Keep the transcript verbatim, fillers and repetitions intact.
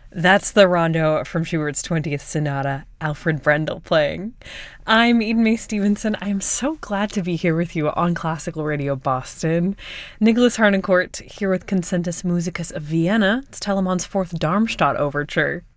That's the rondo from Schubert's twentieth Sonata, Alfred Brendel playing. I'm Eden Mae Stevenson. I'm so glad to be here with you on Classical Radio Boston. Nicholas Harnoncourt here with Concentus Musicus of Vienna. It's Telemann's fourth Darmstadt overture.